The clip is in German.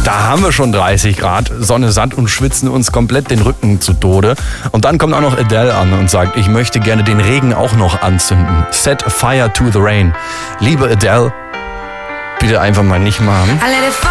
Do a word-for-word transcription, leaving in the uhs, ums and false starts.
Da haben wir schon dreißig Grad, Sonne satt und schwitzen uns komplett den Rücken zu Tode. Und dann kommt auch noch Adele an und sagt, ich möchte gerne den Regen auch noch anzünden. Set fire to the rain. Liebe Adele, bitte einfach mal nicht machen.